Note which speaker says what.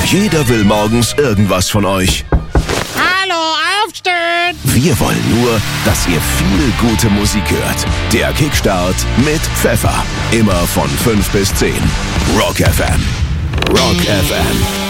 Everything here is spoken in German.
Speaker 1: Jeder will morgens irgendwas von euch.
Speaker 2: Hallo, aufstehen!
Speaker 1: Wir wollen nur, dass ihr viel gute Musik hört. Der Kickstart mit Pfeffer. Immer von 5 bis 10. Rock FM. Rock FM.